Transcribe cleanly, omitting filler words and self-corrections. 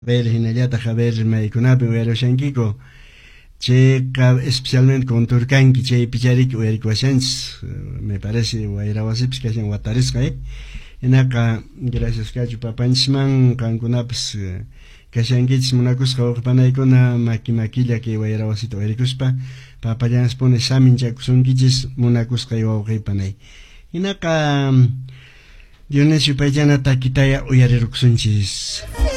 ver hinallata haber maykunapi uyarushankiko chayqa especialmente con Turkanki chay pichariki uyarikwashanchis me parece wayrawasipis kashan watarisqa inaqa gracias kachu papanchikman qankunapas kashankichis munakusqa wawqipanaykuna makilla kay wayrawasita uyarikuspa papallansipuni saminchakusunkichis munakusqa wawqiypanay inaqa Dionisio payllana takitaya uyarirukusunchis.